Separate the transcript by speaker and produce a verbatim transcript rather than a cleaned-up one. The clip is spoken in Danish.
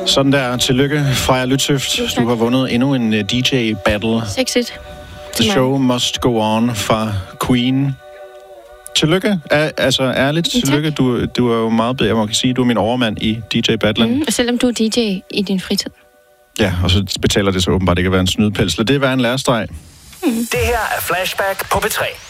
Speaker 1: Sådan der. Tillykke, Freja Lytøft. Du har vundet endnu en D J-battle.
Speaker 2: seks et.
Speaker 1: The show must go on fra Queen. Tillykke. Er, altså ærligt,
Speaker 2: tak.
Speaker 1: Tillykke. Du, du er jo meget bedre. Man kan sige, du er min overmand i D J-battlen.
Speaker 2: Mm, selvom du er D J i din fritid.
Speaker 1: Ja, og så betaler det så åbenbart ikke at være en snydepels. Lad det være en lærestreg.
Speaker 3: Mm. Det her er Flashback på P tre.